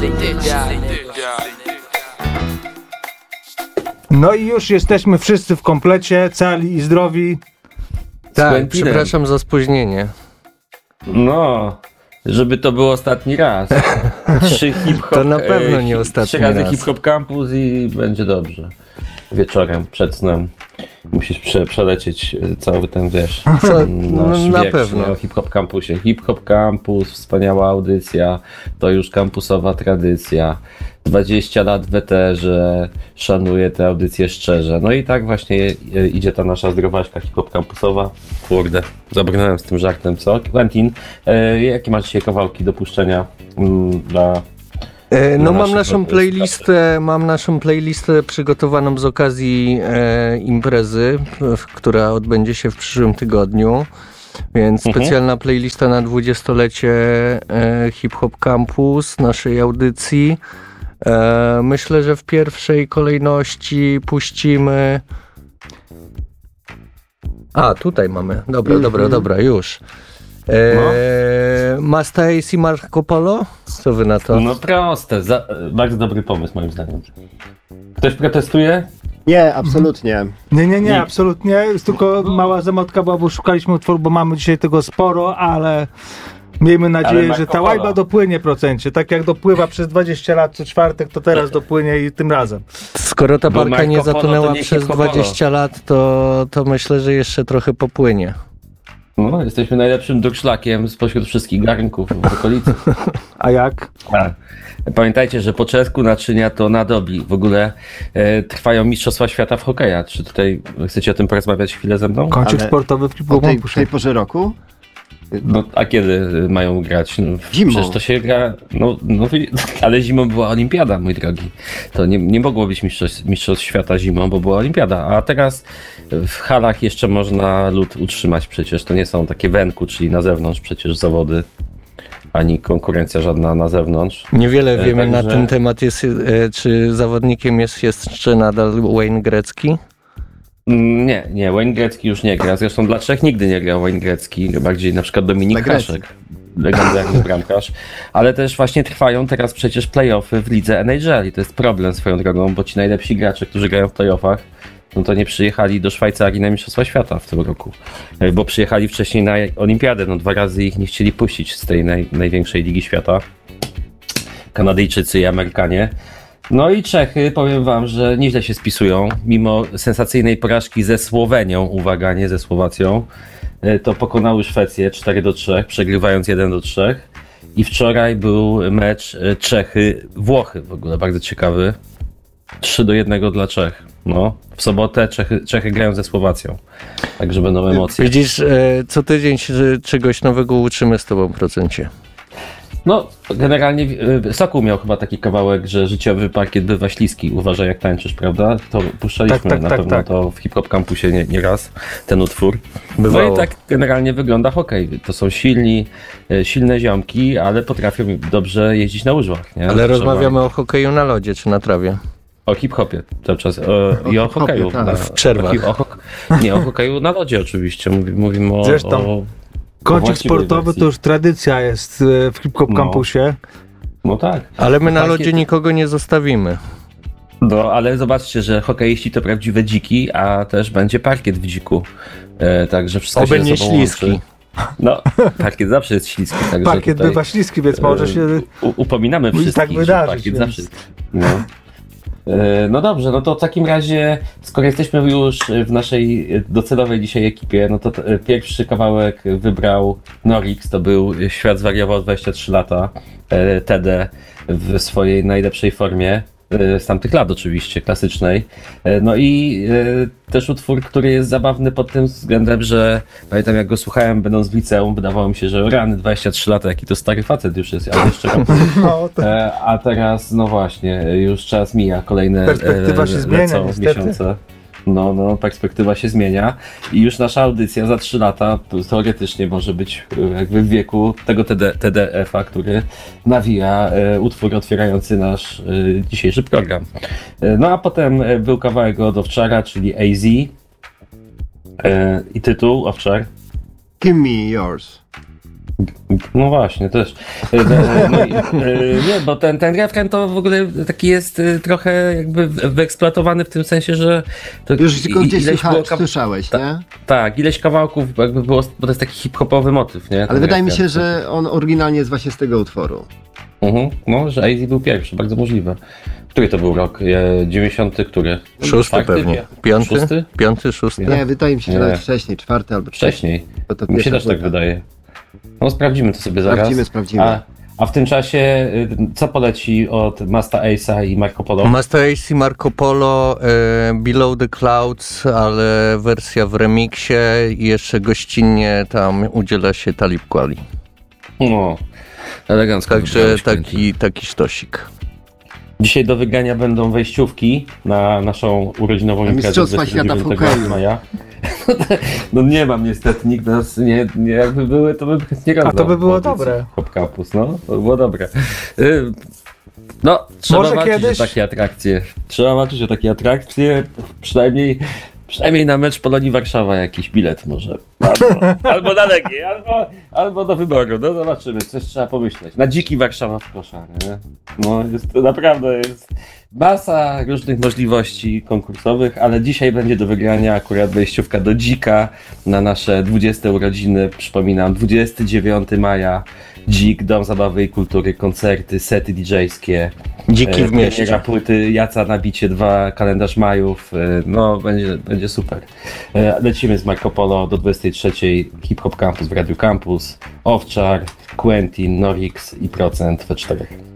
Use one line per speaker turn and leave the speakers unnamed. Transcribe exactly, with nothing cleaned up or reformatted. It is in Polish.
No i już jesteśmy wszyscy w komplecie, cali i zdrowi.
Tak, przepraszam za spóźnienie.
No, żeby to był ostatni raz. Trzy hip-hop,
to na pewno nie ostatni
Trzy razy
raz.
hip-hop campus i będzie dobrze. Wieczorem, przed snem. Musisz prze, przelecieć cały ten, wiesz,
Co?
nasz
No, na
wiek,
pewno.
o hip-hop campusie. Hip-hop campus, wspaniała audycja, to już kampusowa tradycja. dwadzieścia lat w eterze, szanuję tę audycję szczerze. No i tak właśnie idzie ta nasza zdrowaśka hip-hop campusowa. Kurde, zabrnąłem z tym żartem, co? Quentin, e, jakie masz dzisiaj kawałki do puszczenia m, dla...
No mam naszą playlistę, mam naszą playlistę przygotowaną z okazji e, imprezy, w, która odbędzie się w przyszłym tygodniu, więc
Mhm.
specjalna playlista na dwudziestolecie e, Hip Hop Campus, naszej audycji. E, myślę, że w pierwszej kolejności puścimy... A, tutaj mamy. Dobra, dobra, dobra, już. E,
No.
Masta Ace i Marco Polo? Co wy na to?
No proste, za, bardzo dobry pomysł moim zdaniem. Ktoś protestuje?
Nie, absolutnie.
Nie, nie, nie,
Nie.
absolutnie. Jest tylko mała zamotka była, bo szukaliśmy utworu, bo mamy dzisiaj tego sporo, ale miejmy nadzieję,
Ale
że
Marco
ta
Polo.
łajba dopłynie procencie. Tak jak dopływa przez dwadzieścia lat co czwartek, to teraz dopłynie i tym razem.
Skoro ta
Bo
barka
Marco
nie
Polo to
zatonęła
nie
przez
hip-hopolo.
dwadzieścia lat, to, to myślę, że jeszcze trochę popłynie.
No, jesteśmy najlepszym durszlakiem spośród wszystkich garnków w okolicy.
A jak?
A, pamiętajcie, że po czesku naczynia to nadobi. W ogóle e, trwają Mistrzostwa Świata w hokeja. Czy tutaj chcecie o tym porozmawiać chwilę ze mną?
Kącik
Ale
sportowy w
O
Hip-Hop
tej,
Campusie.
tej porze roku?
No, a kiedy mają grać? No,
Zimą.
Przecież to się gra... No, no, ale zimą była olimpiada, mój drogi. To nie, nie mogło być mistrzostw, mistrzostw świata zimą, bo była olimpiada. A teraz w halach jeszcze można lód utrzymać przecież. To nie są takie wenku, czyli na zewnątrz przecież zawody. Ani konkurencja żadna na zewnątrz.
Niewiele
E,
wiemy na
także-
ten temat, jest, e, czy zawodnikiem jest jeszcze nadal Wayne Gretzky.
Mm, Nie, nie, Wayne Gretzky już nie gra. Zresztą dla Czech nigdy nie grał Wayne Gretzky, bardziej na przykład Dominik
Dla Grecji.
Haszek, legendarny bramkarz. Ale też właśnie trwają teraz przecież play-offy w lidze N H L i to jest problem swoją drogą, bo ci najlepsi gracze, którzy grają w play-offach, no to nie przyjechali do Szwajcarii na Mistrzostwa Świata w tym roku, E, bo przyjechali wcześniej na Olimpiadę. No dwa razy ich nie chcieli puścić z tej naj, największej ligi świata. Kanadyjczycy i Amerykanie. No i Czechy, powiem wam, że nieźle się spisują, mimo sensacyjnej porażki ze Słowenią, uwaga, nie ze Słowacją, e, to pokonały Szwecję cztery do trzech, przegrywając jeden do trzech. I wczoraj był mecz e, Czechy-Włochy, w ogóle bardzo ciekawy, trzy do jednego dla Czech. No, w sobotę Czechy, Czechy grają ze Słowacją, także będą emocje.
Widzisz, e, co tydzień się czegoś nowego uczymy z tobą, procencie.
No, generalnie y, Sokół miał chyba taki kawałek, że życiowy parkiet bywa śliski. Uważaj jak tańczysz, prawda? To puszczaliśmy
Tak, tak,
na
tak,
pewno
tak.
to w Hip-Hop Campusie nie, nie raz, ten utwór.
Bywało.
No i tak generalnie wygląda hokej. To są silni, y, silne ziomki, ale potrafią dobrze jeździć na łyżwach. Nie?
Ale
Trzeba-
rozmawiamy o hokeju na lodzie czy na trawie.
O hip-hopie cały czas. O, I o
hip-hopie,
hokeju.
tak.
Na,
W przerwach.
O, hi- o, hok- nie, o hokeju na lodzie oczywiście. Mówimy, mówimy o...
Zresztą
o
Kącik
właściwej
sportowy
wersji.
to już tradycja jest e, w Hip-Hop
No.
Campusie.
No tak.
Ale my na
Parkiet-
lodzie nikogo nie zostawimy.
No, ale zobaczcie, że hokeiści to prawdziwe dziki, a też będzie parkiet w dziku. E, także wszystko
Oby
się ze
nie
sobą
śliski.
łączy. No, parkiet zawsze jest śliski, także
Parkiet
tutaj,
bywa śliski, więc może się...
u, upominamy
Musi
wszystkich,
tak
że
wydarzyć,
parkiet
więc-
zawsze jest. No. E, no dobrze, no to w takim razie, skoro jesteśmy już w naszej docelowej dzisiaj ekipie, no to t- pierwszy kawałek wybrał Norix, to był Świat zwariował dwadzieścia trzy lata, e, T D w swojej najlepszej formie. Z tamtych lat oczywiście, klasycznej. No i e, też utwór, który jest zabawny pod tym względem, że pamiętam jak go słuchałem będąc w liceum, wydawało mi się, że rany, dwadzieścia trzy lata, jaki to stary facet już jest, ale jeszcze
No, to...
e, a teraz no właśnie, już czas mija, kolejne
Perspektywa się zmienia,
lecą
niestety.
miesiące. No, no, perspektywa się zmienia i już nasza audycja za trzy lata teoretycznie może być e, jakby w wieku tego T D, T D F-a, który nawija e, utwór otwierający nasz e, dzisiejszy program. E, no a potem e, był kawałek od Owczara, czyli A Z e, i tytuł Owczar.
Give me yours.
No właśnie, też. No i, nie, bo ten, ten refren to w ogóle taki jest trochę jakby wyeksploatowany w tym sensie, że... To
już tylko gdzieś słucha,
było ka-
słyszałeś,
ta,
nie?
Tak, ileś kawałków jakby było, bo to jest taki hip-hopowy motyw, nie? Ten
Ale wydaje
refren.
mi się, że on oryginalnie jest właśnie z tego utworu.
Mhm. No, że A Z był pierwszy, bardzo możliwe. Który to był rok? dziewięćdziesiąty który?
Szósty
Czwarty?
pewnie. Piąty?
Szósty?
Piąty, szósty.
Nie, wydaje mi się, że
Nie.
nawet wcześniej, czwarty albo trzeci.
Wcześniej.
Bo to
Mi się
pierwsza
też tak
płyta.
wydaje. No sprawdzimy to sobie zaraz.
Sprawdzimy, sprawdzimy.
A, a w tym czasie y, co poleci od Masta Ace'a i Marco Polo?
Master Ace i Marco Polo, e, Below the Clouds, ale wersja w remiksie i jeszcze gościnnie tam udziela się Talib Kweli.
No, elegancko.
Także
wybrałeś,
taki, taki sztosik.
Dzisiaj do wygrania będą wejściówki na naszą urodzinową
A
imprezę
Mistrzostwa Świata w
dwudziestego dziewiątego
hokeju.
maja. No nie mam niestety, nikt nas nie, nie jakby były, to bym nie rozdał.
A to by było
audycji
dobre.
Hop Campus, no, to by było dobre. Y, No, trzeba
Może
walczyć
kiedyś?
o takie atrakcje. Trzeba walczyć o takie atrakcje, przynajmniej Przynajmniej na mecz Polonii Warszawa jakiś bilet może. Albo, albo na Legię, albo, albo do wyboru. No zobaczymy, coś trzeba pomyśleć. Na dziki Warszawa w koszarze, nie? No jest to naprawdę jest masa różnych możliwości konkursowych, ale dzisiaj będzie do wygrania akurat wejściówka do dzika na nasze dwudzieste urodziny. Przypominam, dwudziestego dziewiątego maja. Dzik, Dom Zabawy i Kultury, koncerty, sety didżejskie.
Dziki w mieście.
Premiera płyty Jaca na bicie dwa, kalendarz majów. No, będzie, będzie super. Lecimy z Marco Polo do dwudziestej trzeciej. Hip Hop Campus w Radio Campus. Owczar, Quentin, Norix i Procent we czterech.